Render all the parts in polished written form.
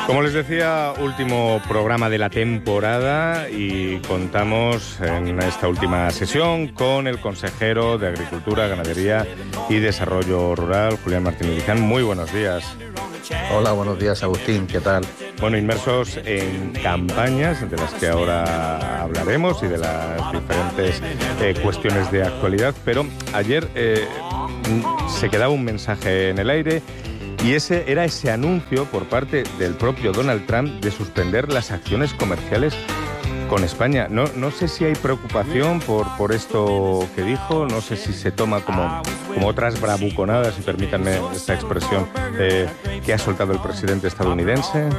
Como les decía, último programa de la temporada y contamos en esta última sesión con el consejero de Agricultura, Ganadería y Desarrollo Rural, Julián Martínez Guizán. Muy buenos días. Hola, buenos días, Agustín, ¿qué tal? Bueno, inmersos en campañas de las que ahora hablaremos y de las diferentes cuestiones de actualidad, pero ayer se quedaba un mensaje en el aire. Y ese era ese anuncio por parte del propio Donald Trump de suspender las acciones comerciales con España. No sé si hay preocupación por esto que dijo, no sé si se toma como otras bravuconadas, si permítanme esta expresión, que ha soltado el presidente estadounidense.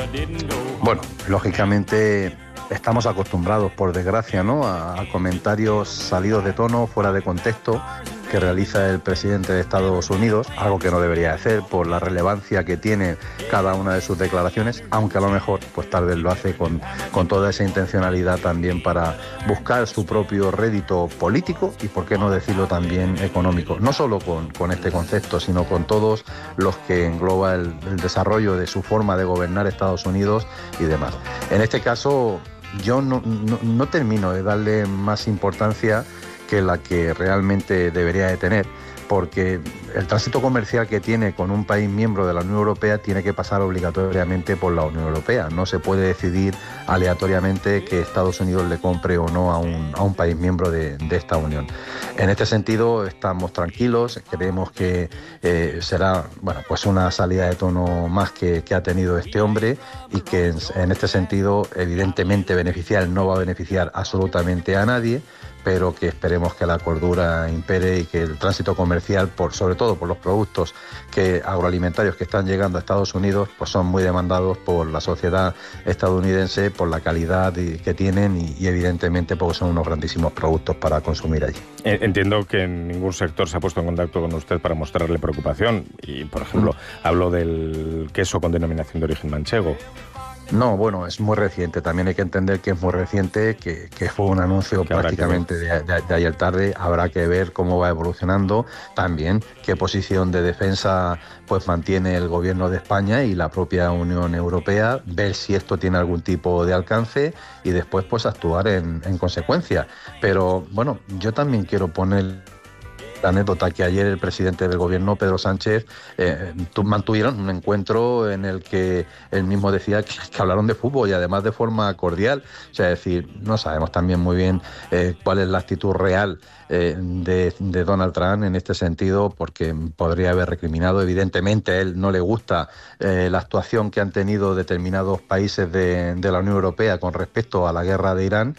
Bueno, lógicamente estamos acostumbrados, por desgracia, ¿no?, a comentarios salidos de tono, fuera de contexto, que realiza el presidente de Estados Unidos, algo que no debería hacer por la relevancia que tiene cada una de sus declaraciones, aunque a lo mejor pues tal vez lo hace con toda esa intencionalidad también para buscar su propio rédito político y, por qué no decirlo, también económico. No solo con este concepto, sino con todos los que engloba el desarrollo de su forma de gobernar Estados Unidos y demás. En este caso, yo no termino de darle más importancia que la que realmente debería de tener, porque el tránsito comercial que tiene con un país miembro de la Unión Europea tiene que pasar obligatoriamente por la Unión Europea. No se puede decidir aleatoriamente que Estados Unidos le compre o no a un país miembro de esta Unión. En este sentido estamos tranquilos, creemos que será pues una salida de tono más que ha tenido este hombre, y que en este sentido evidentemente no va a beneficiar absolutamente a nadie, pero que esperemos que la cordura impere y que el tránsito comercial, sobre todo por los productos agroalimentarios que están llegando a Estados Unidos, pues son muy demandados por la sociedad estadounidense, por la calidad que tienen y evidentemente porque son unos grandísimos productos para consumir allí. Entiendo que en ningún sector se ha puesto en contacto con usted para mostrarle preocupación y, por ejemplo, hablo del queso con denominación de origen manchego. No, bueno, es muy reciente. También hay que entender que es muy reciente, que fue un anuncio prácticamente de ayer tarde. Habrá que ver cómo va evolucionando, también qué posición de defensa pues mantiene el gobierno de España y la propia Unión Europea, ver si esto tiene algún tipo de alcance y después pues actuar en consecuencia. Pero bueno, yo también quiero poner la anécdota que ayer el presidente del gobierno, Pedro Sánchez, mantuvieron un encuentro en el que él mismo decía que hablaron de fútbol y además de forma cordial. O sea, es decir, no sabemos también muy bien cuál es la actitud real de Donald Trump en este sentido, porque podría haber recriminado. Evidentemente a él no le gusta la actuación que han tenido determinados países de la Unión Europea con respecto a la guerra de Irán,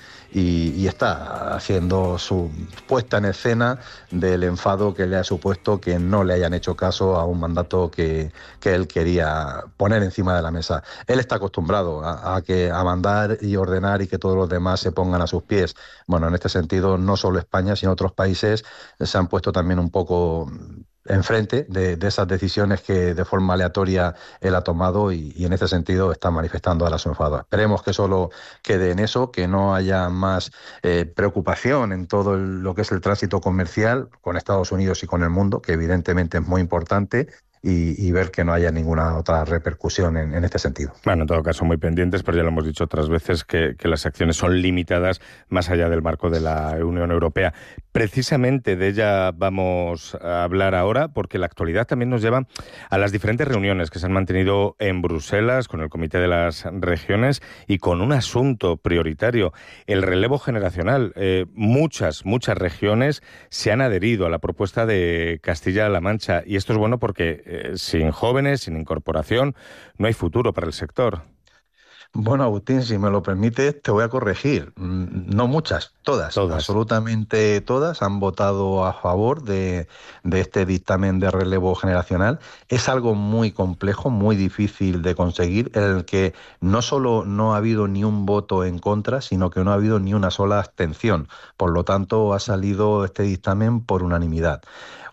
y está haciendo su puesta en escena del enfado que le ha supuesto que no le hayan hecho caso a un mandato que él quería poner encima de la mesa. Él está acostumbrado a mandar y ordenar y que todos los demás se pongan a sus pies. Bueno, en este sentido, no solo España, sino otros países se han puesto también un poco enfrente de esas decisiones que de forma aleatoria él ha tomado, y en este sentido está manifestando ahora su enfado. Esperemos que solo quede en eso, que no haya más preocupación en todo lo que es el tránsito comercial con Estados Unidos y con el mundo, que evidentemente es muy importante, y ver que no haya ninguna otra repercusión en este sentido. Bueno, en todo caso, muy pendientes, pero ya lo hemos dicho otras veces que las acciones son limitadas más allá del marco de la Unión Europea. Precisamente de ella vamos a hablar ahora, porque la actualidad también nos lleva a las diferentes reuniones que se han mantenido en Bruselas con el Comité de las Regiones y con un asunto prioritario, el relevo generacional. Muchas regiones se han adherido a la propuesta de Castilla-La Mancha, y esto es bueno porque sin jóvenes, sin incorporación, no hay futuro para el sector. Bueno, Agustín, si me lo permites, te voy a corregir. No muchas, todas. Absolutamente todas han votado a favor de este dictamen de relevo generacional. Es algo muy complejo, muy difícil de conseguir, en el que no solo no ha habido ni un voto en contra, sino que no ha habido ni una sola abstención. Por lo tanto, ha salido este dictamen por unanimidad.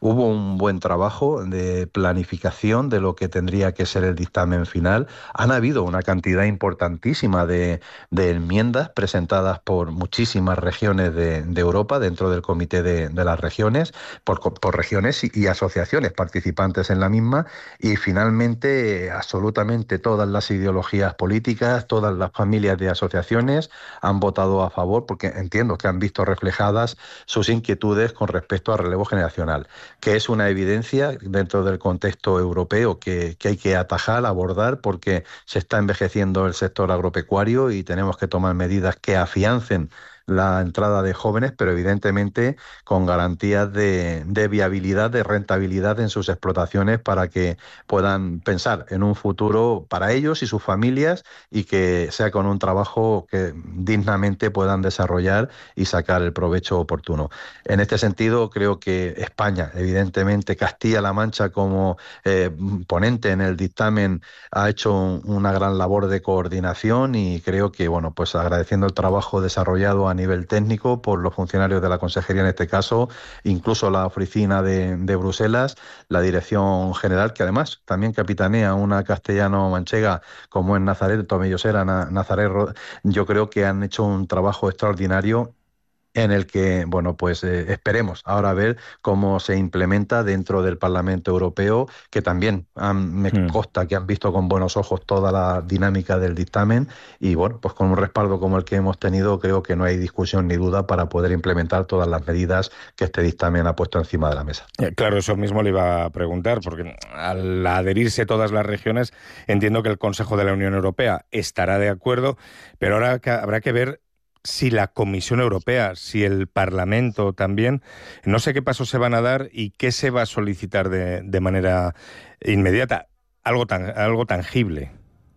hubo un buen trabajo de planificación de lo que tendría que ser el dictamen final. Han habido una cantidad importantísima de enmiendas presentadas por muchísimas regiones de Europa dentro del Comité de las Regiones, por regiones y asociaciones participantes en la misma, y finalmente absolutamente todas las ideologías políticas, todas las familias de asociaciones han votado a favor porque entiendo que han visto reflejadas sus inquietudes con respecto al relevo generacional, que es una evidencia dentro del contexto europeo que hay que atajar, abordar, porque se está envejeciendo el sector agropecuario y tenemos que tomar medidas que afiancen la entrada de jóvenes, pero evidentemente con garantías de viabilidad, de rentabilidad en sus explotaciones para que puedan pensar en un futuro para ellos y sus familias y que sea con un trabajo que dignamente puedan desarrollar y sacar el provecho oportuno. En este sentido, creo que España, evidentemente Castilla-La Mancha como ponente en el dictamen, ha hecho una gran labor de coordinación y creo que, bueno, pues agradeciendo el trabajo desarrollado a nivel técnico por los funcionarios de la Consejería en este caso, incluso la oficina de Bruselas, la Dirección General, que además también capitanea una castellano-manchega como es Nazaret Tomellosera, Nazaret, yo creo que han hecho un trabajo extraordinario en el que, bueno, pues esperemos ahora ver cómo se implementa dentro del Parlamento Europeo, que también me consta que han visto con buenos ojos toda la dinámica del dictamen y, bueno, pues con un respaldo como el que hemos tenido, creo que no hay discusión ni duda para poder implementar todas las medidas que este dictamen ha puesto encima de la mesa. Claro, eso mismo le iba a preguntar, porque al adherirse todas las regiones, entiendo que el Consejo de la Unión Europea estará de acuerdo, pero ahora habrá que ver si la Comisión Europea, si el Parlamento también, no sé qué pasos se van a dar y qué se va a solicitar de manera inmediata, algo tangible.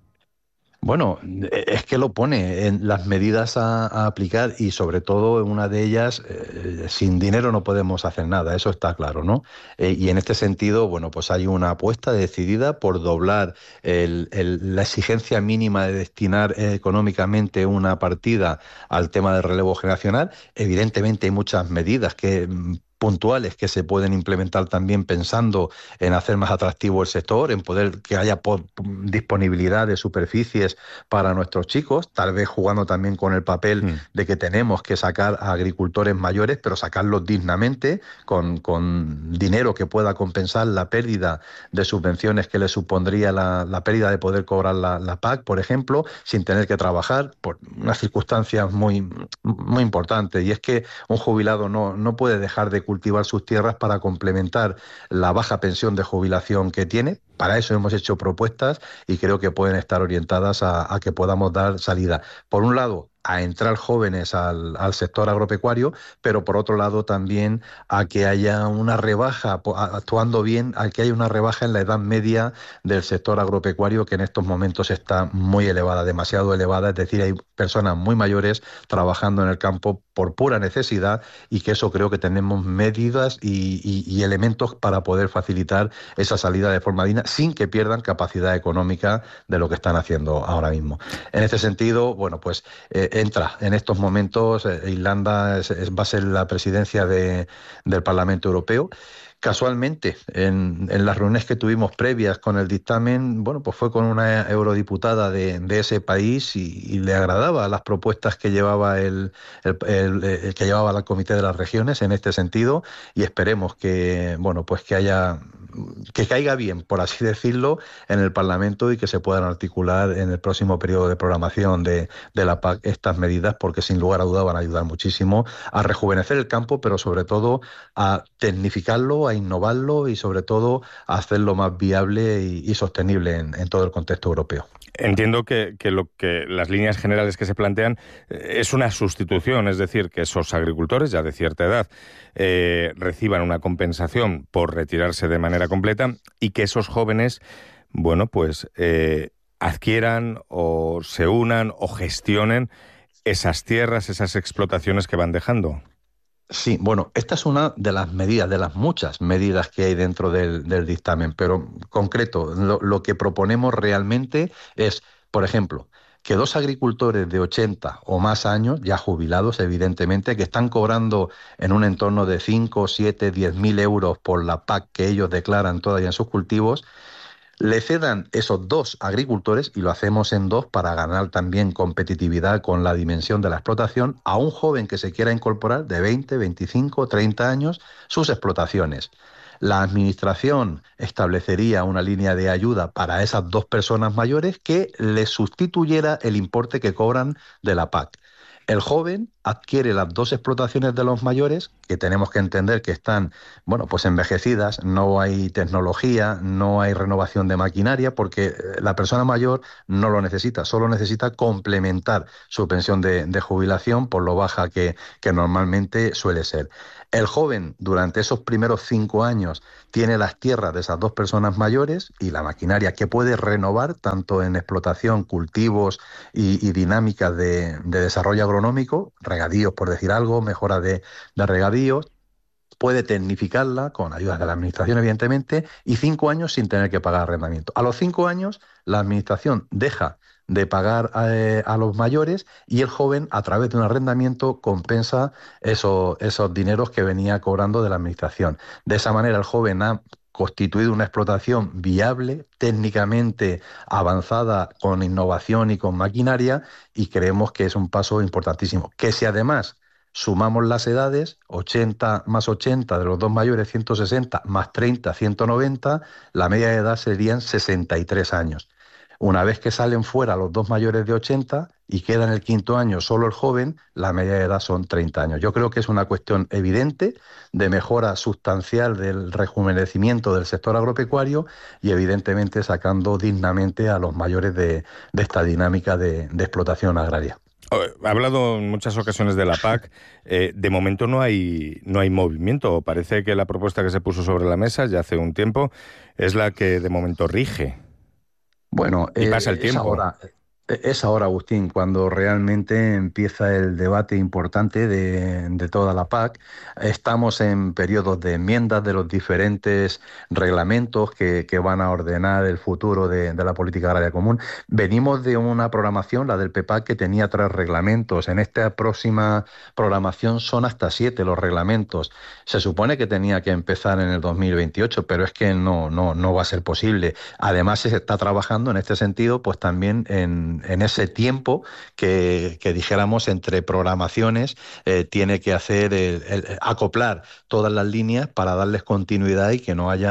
Bueno, es que lo pone en las medidas a aplicar y sobre todo en una de ellas, sin dinero no podemos hacer nada, eso está claro, ¿no? Y en este sentido, bueno, pues hay una apuesta decidida por doblar la exigencia mínima de destinar económicamente una partida al tema del relevo generacional. Evidentemente hay muchas medidas puntuales que se pueden implementar también pensando en hacer más atractivo el sector, en poder que haya disponibilidad de superficies para nuestros chicos, tal vez jugando también con el papel de que tenemos que sacar a agricultores mayores, pero sacarlos dignamente, con dinero que pueda compensar la pérdida de subvenciones que les supondría la pérdida de poder cobrar la PAC, por ejemplo, sin tener que trabajar, por unas circunstancias muy, muy importantes, y es que un jubilado no puede dejar de cultivar sus tierras para complementar la baja pensión de jubilación que tiene. Para eso hemos hecho propuestas y creo que pueden estar orientadas a que podamos dar salida. Por un lado, a entrar jóvenes al sector agropecuario, pero por otro lado también a que haya una rebaja, actuando bien, a que haya una rebaja en la edad media del sector agropecuario, que en estos momentos está muy elevada, demasiado elevada, es decir, hay personas muy mayores trabajando en el campo por pura necesidad y que eso creo que tenemos medidas y elementos para poder facilitar esa salida de forma digna sin que pierdan capacidad económica de lo que están haciendo ahora mismo. En este sentido, bueno, pues entra en estos momentos, Irlanda va a ser la presidencia del Parlamento Europeo. Casualmente, en las reuniones que tuvimos previas con el dictamen, bueno, pues fue con una eurodiputada de ese país y le agradaban las propuestas que llevaba que llevaba el Comité de las Regiones en este sentido y esperemos que, bueno, pues que caiga bien, por así decirlo, en el Parlamento y que se puedan articular en el próximo periodo de programación de la PAC estas medidas, porque sin lugar a duda van a ayudar muchísimo a rejuvenecer el campo, pero sobre todo a tecnificarlo, a innovarlo y sobre todo a hacerlo más viable y sostenible en todo el contexto europeo. Entiendo que las líneas generales que se plantean es una sustitución, es decir, que esos agricultores ya de cierta edad reciban una compensación por retirarse de manera completa y que esos jóvenes, bueno, pues adquieran o se unan o gestionen esas tierras, esas explotaciones que van dejando. Sí, bueno, esta es una de las medidas, de las muchas medidas que hay dentro del dictamen, pero concreto, lo que proponemos realmente es, por ejemplo, que dos agricultores de 80 o más años, ya jubilados evidentemente, que están cobrando en un entorno de 5, 7, 10.000 euros por la PAC que ellos declaran todavía en sus cultivos, le cedan esos dos agricultores, y lo hacemos en dos para ganar también competitividad con la dimensión de la explotación, a un joven que se quiera incorporar de 20, 25, 30 años sus explotaciones. La Administración establecería una línea de ayuda para esas dos personas mayores que les sustituyera el importe que cobran de la PAC. El joven adquiere las dos explotaciones de los mayores, que tenemos que entender que están, bueno, pues envejecidas, no hay tecnología, no hay renovación de maquinaria, porque la persona mayor no lo necesita, solo necesita complementar su pensión de jubilación por lo baja que normalmente suele ser. El joven, durante esos primeros 5 años, tiene las tierras de esas dos personas mayores y la maquinaria que puede renovar tanto en explotación, cultivos y dinámicas de desarrollo agronómico, regadíos por decir algo, mejora de regadíos, puede tecnificarla con ayudas de la Administración evidentemente, y 5 años sin tener que pagar arrendamiento. A los 5 años la Administración deja de pagar a los mayores y el joven, a través de un arrendamiento, compensa esos dineros que venía cobrando de la Administración. De esa manera el joven ha constituido una explotación viable, técnicamente avanzada, con innovación y con maquinaria, y creemos que es un paso importantísimo. Que si además sumamos las edades, 80 más 80 de los dos mayores, 160, más 30, 190, la media de edad serían 63 años. Una vez que salen fuera los dos mayores de 80 y queda en el quinto año solo el joven, la media de edad son 30 años. Yo creo que es una cuestión evidente de mejora sustancial del rejuvenecimiento del sector agropecuario y evidentemente sacando dignamente a los mayores de esta dinámica de explotación agraria. Ha hablado en muchas ocasiones de la PAC. De momento no hay movimiento. Parece que la propuesta que se puso sobre la mesa ya hace un tiempo es la que de momento rige. Bueno, Y pasa el tiempo. Es ahora, Agustín, cuando realmente empieza el debate importante de toda la PAC. Estamos en periodos de enmiendas de los diferentes reglamentos que van a ordenar el futuro de la política agraria común. Venimos de una programación, la del PEPAC, que tenía 3 reglamentos. En esta próxima programación son hasta 7 los reglamentos. Se supone que tenía que empezar en el 2028, pero es que no va a ser posible. Además, se está trabajando en este sentido, pues también en ese tiempo que dijéramos entre programaciones, tiene que hacer acoplar todas las líneas para darles continuidad y que no haya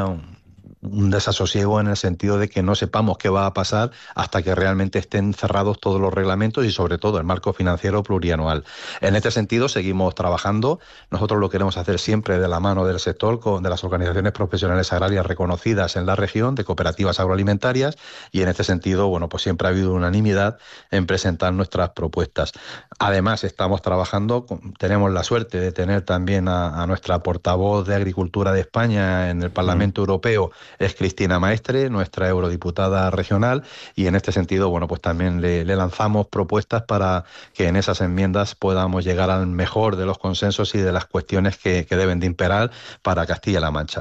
un desasosiego en el sentido de que no sepamos qué va a pasar hasta que realmente estén cerrados todos los reglamentos y sobre todo el marco financiero plurianual. En este sentido seguimos trabajando. Nosotros lo queremos hacer siempre de la mano del sector, de las organizaciones profesionales agrarias reconocidas en la región, de cooperativas agroalimentarias, y en este sentido, bueno, pues siempre ha habido unanimidad en presentar nuestras propuestas. Además, estamos trabajando, tenemos la suerte de tener también a nuestra portavoz de Agricultura de España en el Parlamento Europeo, es Cristina Maestre, nuestra eurodiputada regional, y en este sentido, bueno, pues también le lanzamos propuestas para que en esas enmiendas podamos llegar al mejor de los consensos y de las cuestiones que deben de imperar para Castilla-La Mancha.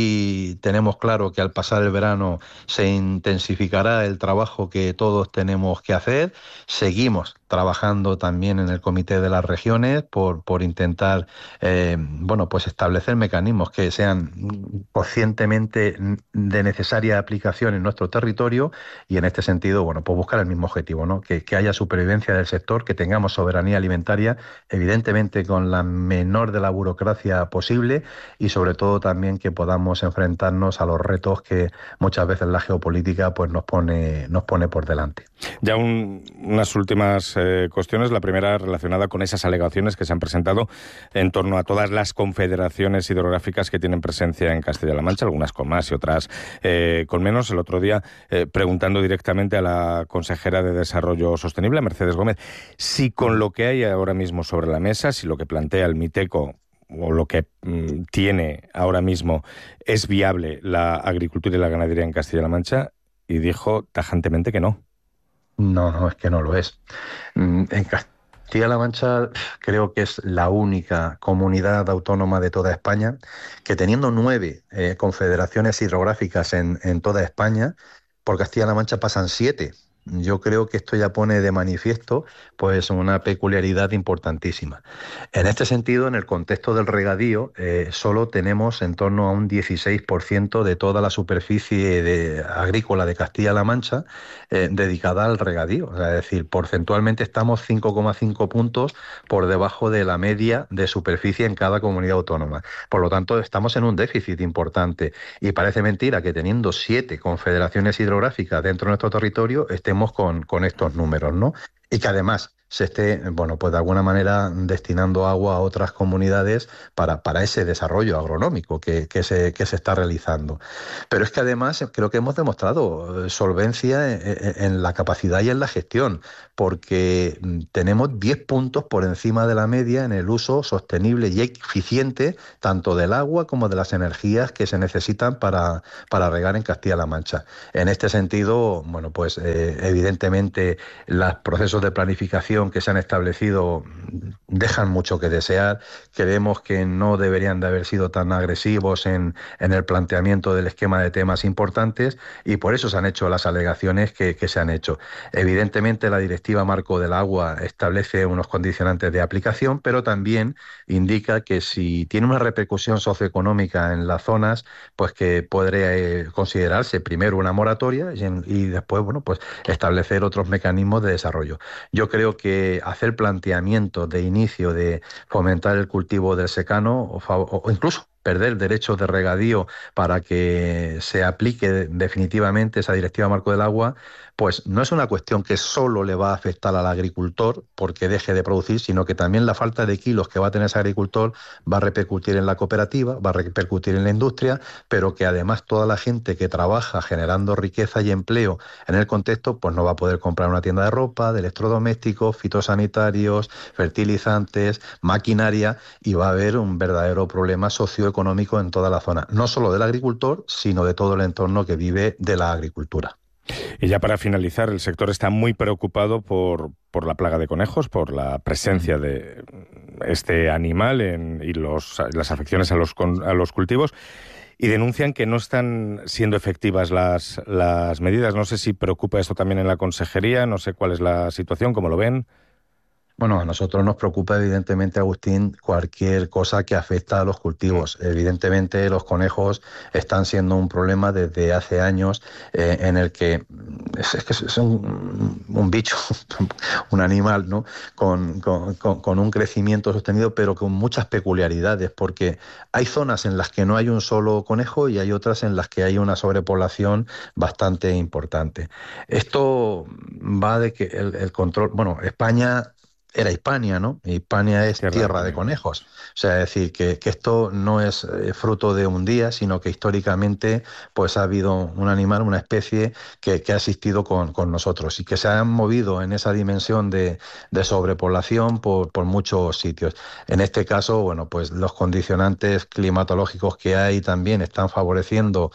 Ahí tenemos claro que al pasar el verano se intensificará el trabajo que todos tenemos que hacer. Seguimos trabajando también en el Comité de las Regiones por intentar bueno, pues establecer mecanismos que sean conscientemente de necesaria aplicación en nuestro territorio, y en este sentido, bueno, pues buscar el mismo objetivo, ¿no? Que haya supervivencia del sector, que tengamos soberanía alimentaria, evidentemente con la menor de la burocracia posible, y sobre todo también que podamos enfrentarnos a los retos que muchas veces la geopolítica pues nos pone por delante. Ya unas últimas cuestiones. La primera relacionada con esas alegaciones que se han presentado en torno a todas las confederaciones hidrográficas que tienen presencia en Castilla-La Mancha, algunas con más y otras con menos. El otro día, preguntando directamente a la consejera de Desarrollo Sostenible, Mercedes Gómez, si con lo que hay ahora mismo sobre la mesa, si lo que plantea el MITECO o lo que tiene ahora mismo es viable la agricultura y la ganadería en Castilla-La Mancha, y dijo tajantemente que no. No, es que no lo es. En Castilla-La Mancha creo que es la única comunidad autónoma de toda España que, teniendo 9 confederaciones hidrográficas en toda España, por Castilla-La Mancha pasan 7. yo creo que esto ya pone de manifiesto pues una peculiaridad importantísima. En este sentido, en el contexto del regadío, solo tenemos en torno a un 16% de toda la superficie agrícola de Castilla-La Mancha dedicada al regadío. O sea, es decir, porcentualmente estamos 5,5 puntos por debajo de la media de superficie en cada comunidad autónoma. Por lo tanto, estamos en un déficit importante y parece mentira que teniendo 7 confederaciones hidrográficas dentro de nuestro territorio estemos con estos números, ¿no? Y que además se esté, bueno, pues de alguna manera destinando agua a otras comunidades para ese desarrollo agronómico que se está realizando. Pero es que además creo que hemos demostrado solvencia en la capacidad y en la gestión, porque tenemos 10 puntos por encima de la media en el uso sostenible y eficiente tanto del agua como de las energías que se necesitan para regar en Castilla-La Mancha. En este sentido, bueno, pues evidentemente los procesos de planificación que se han establecido dejan mucho que desear. Creemos que no deberían de haber sido tan agresivos en el planteamiento del esquema de temas importantes y por eso se han hecho las alegaciones que se han hecho. Evidentemente la Directiva Marco del Agua establece unos condicionantes de aplicación, pero también indica que si tiene una repercusión socioeconómica en las zonas, pues que podría considerarse primero una moratoria y después, bueno, pues establecer otros mecanismos de desarrollo. Yo creo que hacer planteamientos de inicio de fomentar el cultivo del secano o incluso perder derechos de regadío para que se aplique definitivamente esa Directiva Marco del Agua, pues no es una cuestión que solo le va a afectar al agricultor porque deje de producir, sino que también la falta de kilos que va a tener ese agricultor va a repercutir en la cooperativa, va a repercutir en la industria, pero que además toda la gente que trabaja generando riqueza y empleo en el contexto, pues no va a poder comprar una tienda de ropa, de electrodomésticos, fitosanitarios, fertilizantes, maquinaria, y va a haber un verdadero problema socioeconómico en toda la zona, no solo del agricultor, sino de todo el entorno que vive de la agricultura. Y ya para finalizar, el sector está muy preocupado por la plaga de conejos, por la presencia de este animal y las afecciones a los cultivos, y denuncian que no están siendo efectivas las medidas. No sé si preocupa esto también en la consejería, no sé cuál es la situación, cómo lo ven. Bueno, a nosotros nos preocupa evidentemente, Agustín, cualquier cosa que afecta a los cultivos. Evidentemente los conejos están siendo un problema desde hace años en el que es un bicho, un animal, ¿no? Con un crecimiento sostenido, pero con muchas peculiaridades, porque hay zonas en las que no hay un solo conejo y hay otras en las que hay una sobrepoblación bastante importante. Esto va de que el control, bueno, España era Hispania, ¿no? Hispania es tierra de conejos. O sea, es decir, que esto no es fruto de un día, sino que históricamente pues ha habido un animal, una especie que ha existido con nosotros y que se han movido en esa dimensión de sobrepoblación por muchos sitios. En este caso, bueno, pues los condicionantes climatológicos que hay también están favoreciendo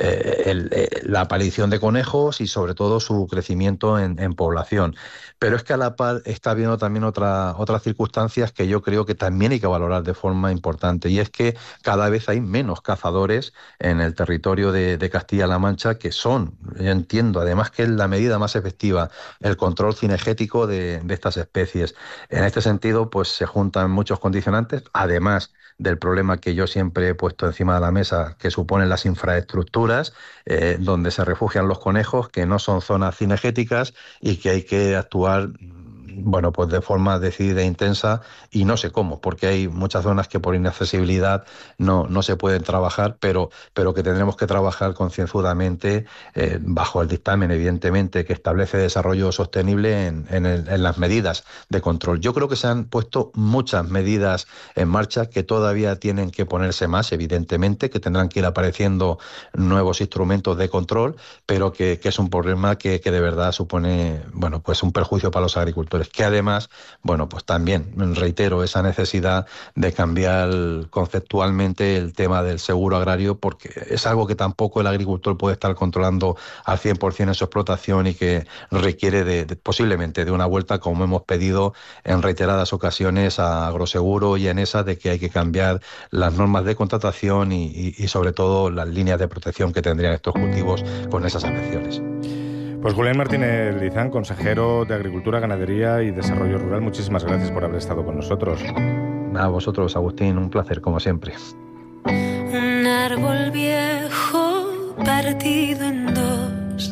la aparición de conejos y sobre todo su crecimiento en población. Pero es que a la par está habiendo también otras circunstancias que yo creo que también hay que valorar de forma importante, y es que cada vez hay menos cazadores en el territorio de Castilla-La Mancha, que son, yo entiendo, además que es la medida más efectiva, el control cinegético de estas especies. En este sentido, pues se juntan muchos condicionantes, además del problema que yo siempre he puesto encima de la mesa, que suponen las infraestructuras, donde se refugian los conejos, que no son zonas cinegéticas y que hay que actuar, bueno, pues de forma decidida e intensa, y no sé cómo, porque hay muchas zonas que por inaccesibilidad no se pueden trabajar, pero que tendremos que trabajar concienzudamente bajo el dictamen, evidentemente, que establece desarrollo sostenible en las medidas de control. Yo creo que se han puesto muchas medidas en marcha que todavía tienen que ponerse más, evidentemente, que tendrán que ir apareciendo nuevos instrumentos de control, pero que es un problema que de verdad supone, bueno, pues un perjuicio para los agricultores, que además, bueno, pues también reitero esa necesidad de cambiar conceptualmente el tema del seguro agrario, porque es algo que tampoco el agricultor puede estar controlando al 100% en su explotación y que requiere posiblemente de una vuelta, como hemos pedido en reiteradas ocasiones a Agroseguro y a ENESA, de que hay que cambiar las normas de contratación y sobre todo las líneas de protección que tendrían estos cultivos con esas afecciones. Pues Julián Martínez Lizán, consejero de Agricultura, Ganadería y Desarrollo Rural, muchísimas gracias por haber estado con nosotros. A vosotros, Agustín, un placer como siempre. Un árbol viejo partido en dos,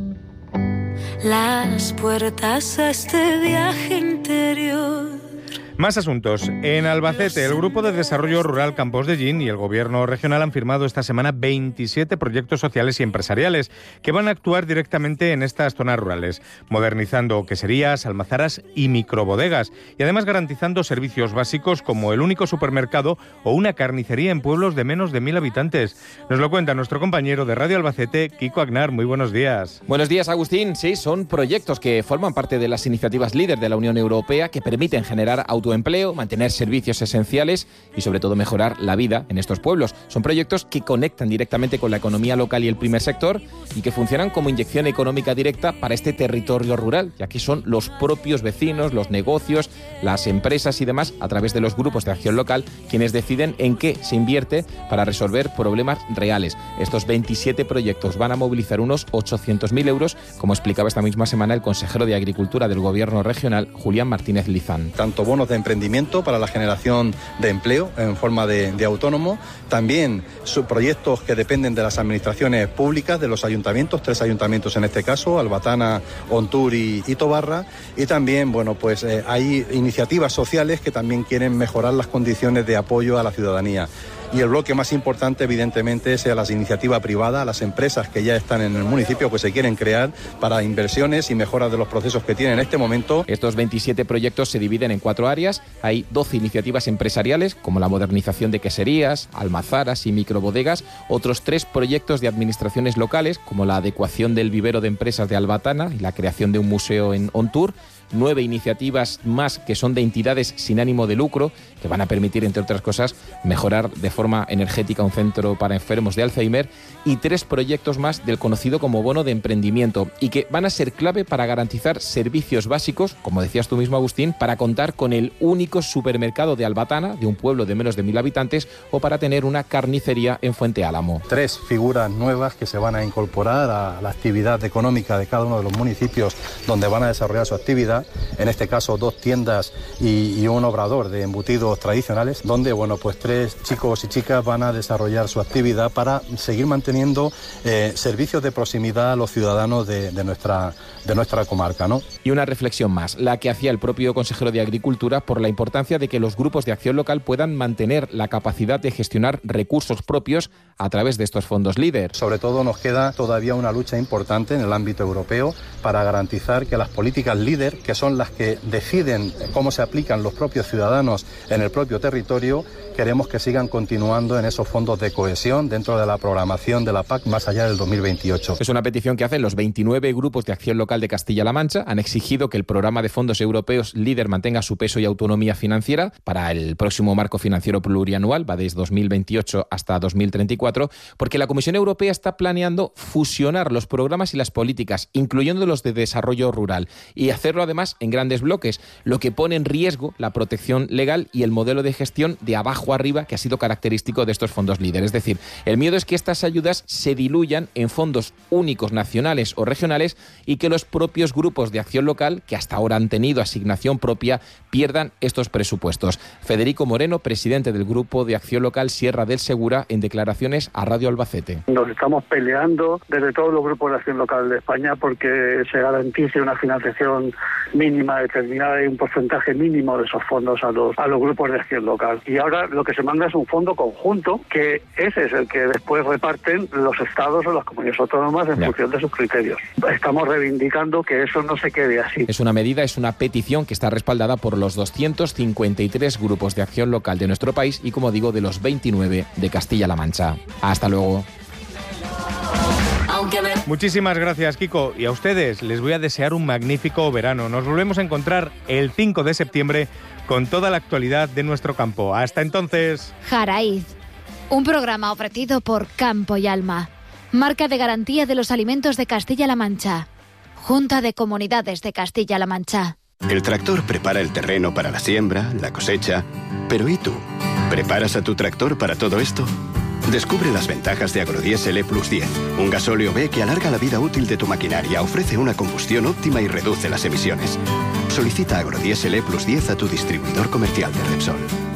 las puertas a este viaje interior. Más asuntos. En Albacete, el Grupo de Desarrollo Rural Campos de Gin y el Gobierno regional han firmado esta semana 27 proyectos sociales y empresariales que van a actuar directamente en estas zonas rurales, modernizando queserías, almazaras y microbodegas, y además garantizando servicios básicos como el único supermercado o una carnicería en pueblos de menos de 1.000 habitantes. Nos lo cuenta nuestro compañero de Radio Albacete, Kiko Agnar. Muy buenos días. Buenos días, Agustín. Sí, son proyectos que forman parte de las iniciativas líder de la Unión Europea que permiten generar autoempleo, mantener servicios esenciales y sobre todo mejorar la vida en estos pueblos. Son proyectos que conectan directamente con la economía local y el primer sector y que funcionan como inyección económica directa para este territorio rural, ya que son los propios vecinos, los negocios, las empresas y demás, a través de los grupos de acción local, quienes deciden en qué se invierte para resolver problemas reales. Estos 27 proyectos van a movilizar unos 800.000 euros, como explicaba esta misma semana el consejero de Agricultura del Gobierno regional, Julián Martínez Lizán. Tanto bonos de emprendimiento para la generación de empleo en forma de autónomo, también proyectos que dependen de las administraciones públicas, de los ayuntamientos, 3 ayuntamientos en este caso, Albatana, Ontur y Tobarra, y también, hay iniciativas sociales que también quieren mejorar las condiciones de apoyo a la ciudadanía. Y el bloque más importante, evidentemente, es a las iniciativas privadas, a las empresas que ya están en el municipio, que se quieren crear para inversiones y mejoras de los procesos que tienen en este momento. Estos 27 proyectos se dividen en 4 áreas. Hay 12 iniciativas empresariales, como la modernización de queserías, almazaras y microbodegas. Otros 3 proyectos de administraciones locales, como la adecuación del vivero de empresas de Albatana y la creación de un museo en Ontur. 9 iniciativas más que son de entidades sin ánimo de lucro, que van a permitir, entre otras cosas, mejorar de forma energética un centro para enfermos de Alzheimer, y 3 proyectos más del conocido como bono de emprendimiento, y que van a ser clave para garantizar servicios básicos, como decías tú mismo, Agustín, para contar con el único supermercado de Albatana, de un pueblo de menos de 1.000 habitantes, o para tener una carnicería en Fuente Álamo. 3 figuras nuevas que se van a incorporar a la actividad económica de cada uno de los municipios donde van a desarrollar su actividad. En este caso 2 tiendas y un obrador de embutidos tradicionales, donde 3 chicos y chicas van a desarrollar su actividad para seguir manteniendo servicios de proximidad a los ciudadanos de nuestra comarca, ¿no? Y una reflexión más, la que hacía el propio consejero de Agricultura, por la importancia de que los grupos de acción local puedan mantener la capacidad de gestionar recursos propios a través de estos fondos líder. Sobre todo nos queda todavía una lucha importante en el ámbito europeo para garantizar que las políticas líder, que son las que deciden cómo se aplican los propios ciudadanos en el propio territorio, queremos que sigan continuando en esos fondos de cohesión dentro de la programación de la PAC más allá del 2028. Es una petición que hacen los 29 grupos de acción local de Castilla-La Mancha. Han exigido que el programa de fondos europeos líder mantenga su peso y autonomía financiera para el próximo marco financiero plurianual, va desde 2028 hasta 2034, porque la Comisión Europea está planeando fusionar los programas y las políticas, incluyendo los de desarrollo rural, y hacerlo además en grandes bloques, lo que pone en riesgo la protección legal y el modelo de gestión de abajo arriba que ha sido característico de estos fondos líder. Es decir, el miedo es que estas ayudas se diluyan en fondos únicos nacionales o regionales y que los propios grupos de acción local, que hasta ahora han tenido asignación propia, pierdan estos presupuestos. Federico Moreno, presidente del Grupo de Acción Local Sierra del Segura, en declaraciones a Radio Albacete. Nos estamos peleando desde todos los grupos de acción local de España porque se garantice una financiación mínima determinada y un porcentaje mínimo de esos fondos a los grupos de acción local. Y ahora lo que se manda es un fondo conjunto, que ese es el que después reparten los estados o las comunidades autónomas en función de sus criterios. Estamos reivindicando que eso no se quede así. Es una medida, es una petición que está respaldada por los 253 grupos de acción local de nuestro país y, como digo, de los 29 de Castilla-La Mancha. Hasta luego. Muchísimas gracias, Kiko. Y a ustedes les voy a desear un magnífico verano. Nos volvemos a encontrar el 5 de septiembre con toda la actualidad de nuestro campo. Hasta entonces. Jaraíz, un programa ofrecido por Campo y Alma, marca de garantía de los alimentos de Castilla-La Mancha. Junta de Comunidades de Castilla-La Mancha. El tractor prepara el terreno para la siembra, la cosecha. Pero ¿y tú? ¿Preparas a tu tractor para todo esto? Descubre las ventajas de Agrodiesel E Plus 10, un gasóleo B que alarga la vida útil de tu maquinaria, ofrece una combustión óptima y reduce las emisiones. Solicita Agrodiesel E Plus 10 a tu distribuidor comercial de Repsol.